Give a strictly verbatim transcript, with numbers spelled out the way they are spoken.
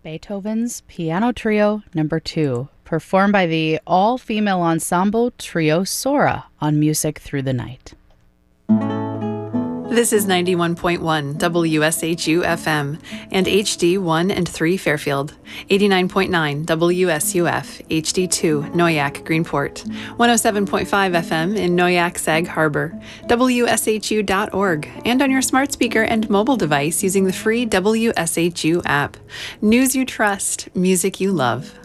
Beethoven's Piano Trio Number two, performed by the all-female ensemble Trio Sora on Music Through the Night. This is ninety-one point one W S H U F M and H D one and three Fairfield, eighty-nine point nine W S U F, H D two Noyak Greenport, one oh seven point five F M in Noyak Sag Harbor, W S H U dot org, and on your smart speaker and mobile device using the free W S H U app. News you trust, music you love.